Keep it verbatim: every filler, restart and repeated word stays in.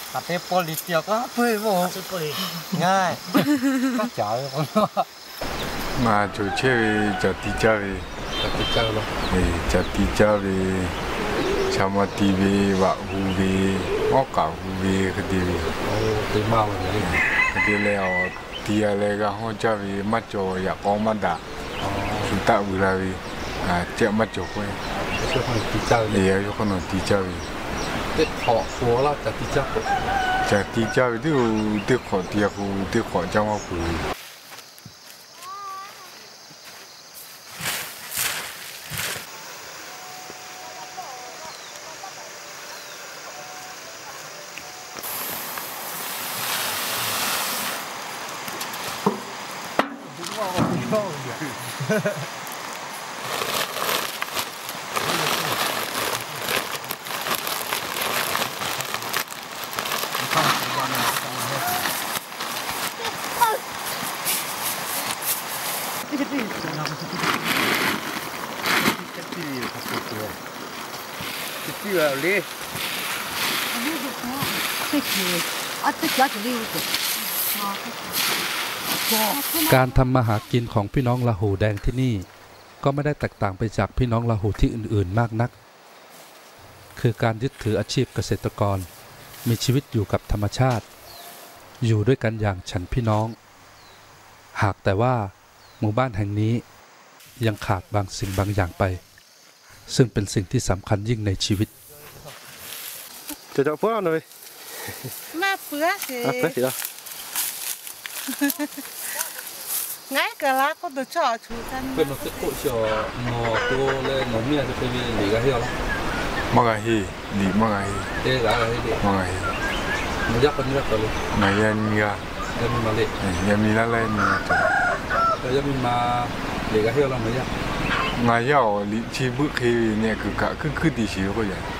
ตัดเตปอลิเตียก็เปื่อยโว้ง่ายก็จ๋าเลยมาจูเชื่อจัดที่เจ้าเลยจัดที่เจ้าเนาะเออจัดที่เจ้าเลยชาวมาตีเววะฮูเวงอกกาฮูเวคดีเวโอ้ตีมาวันนี้คดีแล้วตีอะไรก็ห้องเจ้าเวมัดจ่ออยากออกมาด่าสุดท้ายเวลาเวอ่าเจ้ามัดจ่อไว้ช่วยคนตีเจ้าเลยเดี๋ยวคนตีเจ้าเวเด็กขอหัวเราจัดที่เจ้าจัดที่เจ้าเดี๋ยวเด็กขอเดียวกูเด็กขอเจ้ามาคุยการทำมาหากินของพี่น้องลาหูแดงที่นี่ก็ไม่ได้แตกต่างไปจากพี่น้องลาหูที่อื่นๆมากนักคือการยึดถืออาชีพเกษตรกรมีชีวิตอยู่กับธรรมชาติอยู่ด้วยกันอย่างฉันพี่น้องหากแต่ว่าหมู่บ้านแห่งนี้ยังขาดบางสิ่งบางอย่างไปซึ่งเป็นสิ่งที่สำคัญยิ่งในชีวิตจะจะพูดหน่อยมาเปื้อสิอ่ะเปื้อสิล่ะง่ายก็ละก็ตัวชอบชูกันเป็นมันจะโคชงอตัวเลยหนูเมียจะไปมีหลีกระเทียมมังไงฮีหลีมังไงฮีเจ๊ละอะไรดิมังไงฮีมันยักษ์กันยักษ์กันเลยนายยันมีอะยันมีมาเลยยันมีละเลยมีแต่ยันมีมาหลีกระเทียมเราไม่ยักษ์นายยาวลิชีบุคีเนี่ยคือกะคือคือดีชีก็อย่าง